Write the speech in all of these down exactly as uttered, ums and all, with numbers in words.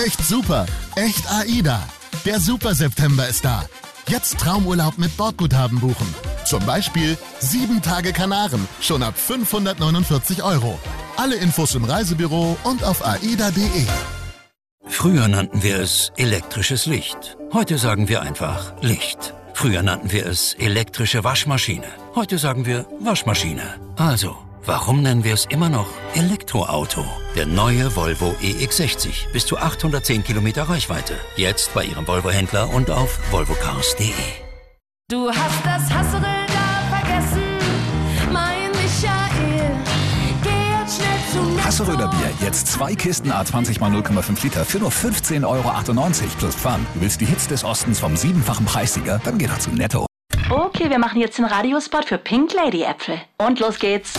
Echt super. Echt AIDA. Der Super September ist da. Jetzt Traumurlaub mit Bordguthaben buchen. Zum Beispiel sieben Tage Kanaren, schon ab fünfhundertneunundvierzig Euro. Alle Infos im Reisebüro und auf aida punkt de. Früher nannten wir es elektrisches Licht. Heute sagen wir einfach Licht. Früher nannten wir es elektrische Waschmaschine. Heute sagen wir Waschmaschine. Also, warum nennen wir es immer noch Elektroauto? Der neue Volvo E X sechzig. Bis zu achthundertzehn Kilometer Reichweite. Jetzt bei Ihrem Volvo-Händler und auf volvo cars punkt de. Du hast das Hasserl da vergessen, mein Michael. Geh jetzt schnell zu Netto. Hasseröder Bier, jetzt zwei Kisten A zwanzig mal null Komma fünf Liter für nur fünfzehn Euro achtundneunzig plus Pfand. Du willst die Hits des Ostens vom siebenfachen Preissieger? Dann geh doch zu Netto. Okay, wir machen jetzt den Radiospot für Pink Lady Äpfel. Und los geht's.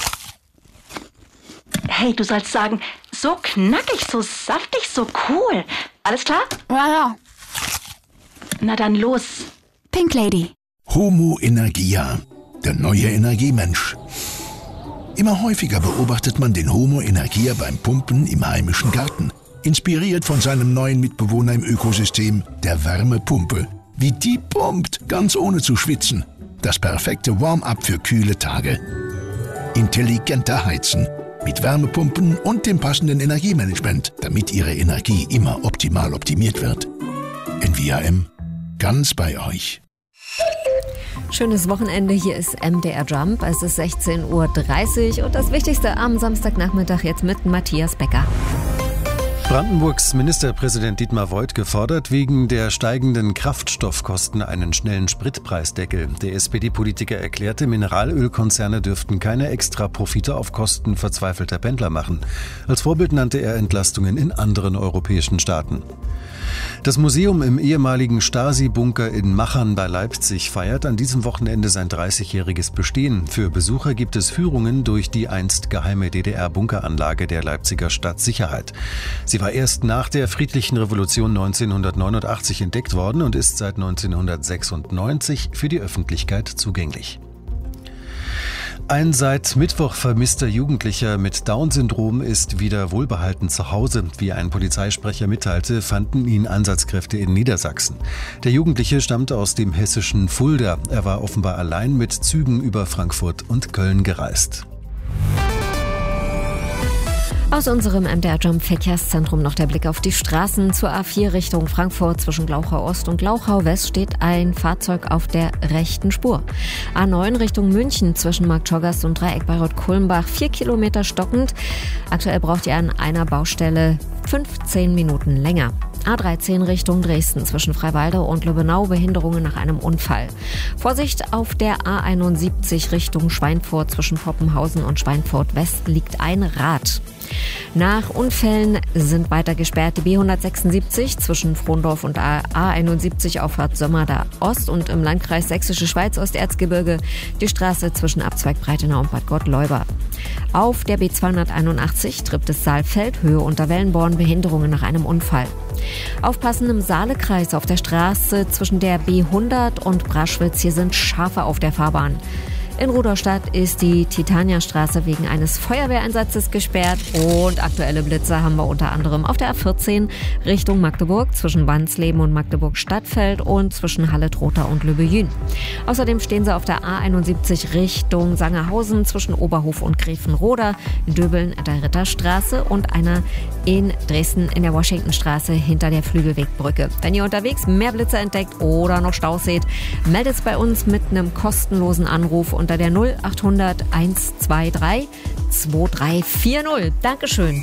Hey, du sollst sagen, so knackig, so saftig, so cool. Alles klar? Ja, ja. Na dann los. Pink Lady. Homo Energia, der neue Energiemensch. Immer häufiger beobachtet man den Homo Energia beim Pumpen im heimischen Garten. Inspiriert von seinem neuen Mitbewohner im Ökosystem, der Wärmepumpe. Wie die pumpt, ganz ohne zu schwitzen. Das perfekte Warm-up für kühle Tage. Intelligenter Heizen. Mit Wärmepumpen und dem passenden Energiemanagement, damit Ihre Energie immer optimal optimiert wird. N V A M, ganz bei euch. Schönes Wochenende, hier ist M D R Jump. Es ist sechzehn Uhr dreißig und das Wichtigste am Samstagnachmittag jetzt mit Matthias Becker. Brandenburgs Ministerpräsident Dietmar Woidke fordert wegen der steigenden Kraftstoffkosten einen schnellen Spritpreisdeckel. Der S P D-Politiker erklärte, Mineralölkonzerne dürften keine Extraprofite auf Kosten verzweifelter Pendler machen. Als Vorbild nannte er Entlastungen in anderen europäischen Staaten. Das Museum im ehemaligen Stasi-Bunker in Machern bei Leipzig feiert an diesem Wochenende sein dreißigjähriges Bestehen. Für Besucher gibt es Führungen durch die einst geheime D D R-Bunkeranlage der Leipziger Stadtsicherheit. Sie war erst nach der Friedlichen Revolution neunzehnhundertneunundachtzig entdeckt worden und ist seit neunzehnhundertsechsundneunzig für die Öffentlichkeit zugänglich. Ein seit Mittwoch vermisster Jugendlicher mit Down-Syndrom ist wieder wohlbehalten zu Hause. Wie ein Polizeisprecher mitteilte, fanden ihn Einsatzkräfte in Niedersachsen. Der Jugendliche stammt aus dem hessischen Fulda. Er war offenbar allein mit Zügen über Frankfurt und Köln gereist. Aus unserem M D R-Jump Verkehrszentrum noch der Blick auf die Straßen. Zur A vier Richtung Frankfurt zwischen Glauchau Ost und Glauchau West steht ein Fahrzeug auf der rechten Spur. A neun Richtung München zwischen Marktschorgast und Dreieck Bayreuth-Kulmbach vier Kilometer stockend. Aktuell braucht ihr an einer Baustelle fünfzehn Minuten länger. A dreizehn Richtung Dresden zwischen Freiwalde und Lübbenau, Behinderungen nach einem Unfall. Vorsicht auf der A einundsiebzig Richtung Schweinfurt zwischen Poppenhausen und Schweinfurt West liegt ein Rad. Nach Unfällen sind weiter gesperrt die B hundertsechsundsiebzig zwischen Frondorf und A einundsiebzig Auffahrt Sömmerda Ost und im Landkreis Sächsische Schweiz Osterzgebirge die Straße zwischen Abzweig Breitenau und Bad Gottleuba. Auf der B zweihunderteinundachtzig trifft es Saalfeld, Höhe Unterwellenborn, Behinderungen nach einem Unfall. Aufpassen im Saalekreis auf der Straße zwischen der B hundert und Braschwitz, hier sind Schafe auf der Fahrbahn. In Rudolstadt ist die Titaniastraße wegen eines Feuerwehreinsatzes gesperrt und aktuelle Blitze haben wir unter anderem auf der A vierzehn Richtung Magdeburg zwischen Wansleben und Magdeburg-Stadtfeld und zwischen Halle-Trotha und Lübbejün. Außerdem stehen sie auf der A einundsiebzig Richtung Sangerhausen zwischen Oberhof und Grevenroda, in Döbeln der Ritterstraße und einer in Dresden in der Washingtonstraße hinter der Flügelwegbrücke. Wenn ihr unterwegs mehr Blitze entdeckt oder noch Staus seht, meldet es bei uns mit einem kostenlosen Anruf und unter der null achthundert hundertzweiundzwanzig drei vier null. Dankeschön.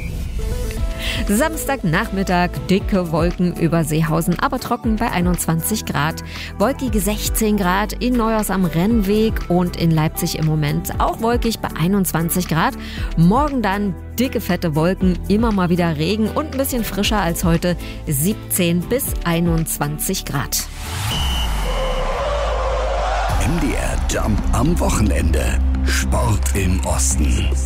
Samstagnachmittag, dicke Wolken über Seehausen, aber trocken bei einundzwanzig Grad. Wolkige sechzehn Grad in Neuhaus am Rennweg und in Leipzig im Moment auch wolkig bei einundzwanzig Grad. Morgen dann dicke, fette Wolken, immer mal wieder Regen und ein bisschen frischer als heute, siebzehn bis einundzwanzig Grad. M D R Jump am Wochenende. Sport im Osten.